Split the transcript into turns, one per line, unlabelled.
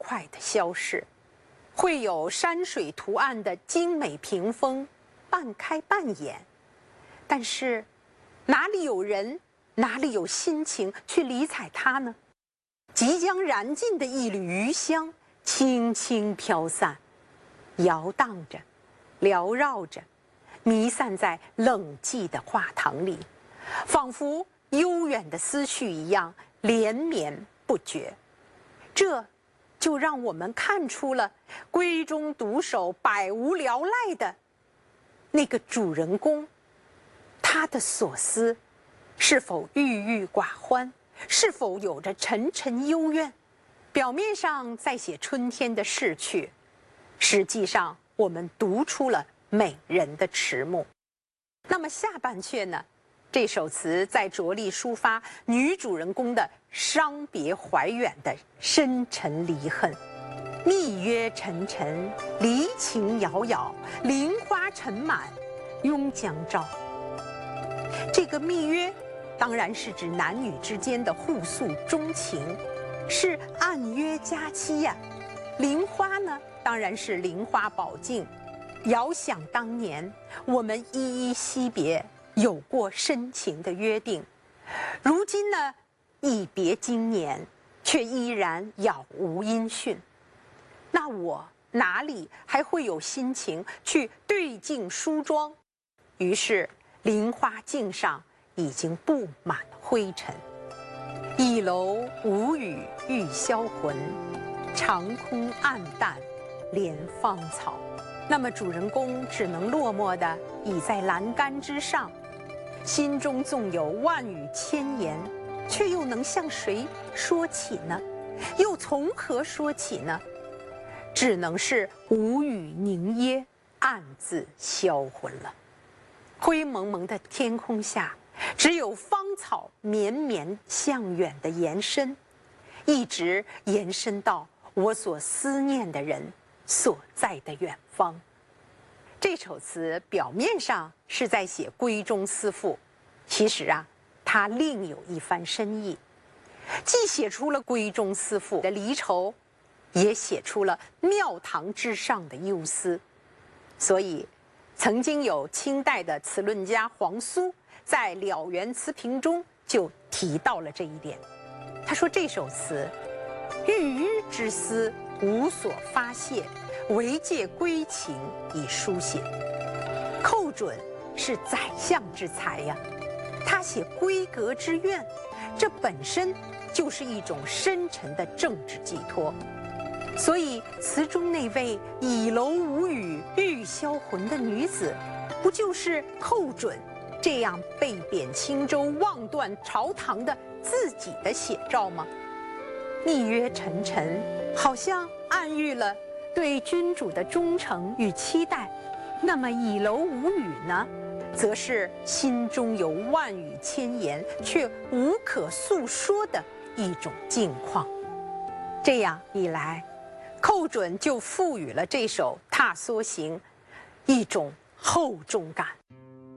快的消逝，会有山水图案的精美屏风半开半掩，但是哪里有人，哪里有心情去理睬它呢？即将燃尽的一缕余香轻轻飘散，摇荡着，缭绕着，弥散在冷寂的画堂里，仿佛悠远的思绪一样连绵不绝。这就让我们看出了闺中独守百无聊赖的那个主人公，他的所思是否郁郁寡欢，是否有着沉沉幽怨？表面上在写春天的逝去，实际上我们读出了美人的迟暮。那么下半阙呢？这首词在着力抒发女主人公的伤别怀远的深沉离恨。密约沉沉，离情杳杳，菱花尘满，拥江照。这个密约当然是指男女之间的互诉衷情，是暗约佳期呀。菱花呢，当然是菱花宝镜。遥想当年，我们依依惜别，有过深情的约定，如今呢，一别经年，却依然杳无音讯。那我哪里还会有心情去对镜梳妆？于是菱花镜上已经布满灰尘。倚楼无语欲销魂，长空暗淡怜芳草。那么主人公只能落寞地倚在栏杆之上，心中纵有万语千言，却又能向谁说起呢？又从何说起呢？只能是无语凝噎，暗自销魂了。灰蒙蒙的天空下，只有芳草绵绵向远的延伸，一直延伸到我所思念的人所在的远方。这首词表面上是在写闺中思妇，其实啊，它另有一番深意，既写出了闺中思妇的离愁，也写出了庙堂之上的忧思。所以曾经有清代的词论家黄苏在《了园词评》中就提到了这一点。他说这首词郁郁之思无所发泄，唯借归情以书写。寇准是宰相之才呀，他写闺阁之怨，这本身就是一种深沉的政治寄托。所以词中那位倚楼无语欲销魂的女子，不就是寇准这样被贬青州望断朝堂的自己的写照吗？密约沉沉，好像暗喻了对君主的忠诚与期待。那么倚楼无语呢，则是心中有万语千言却无可诉说的一种境况。这样一来，寇准就赋予了这首《踏梭行》一种厚重感。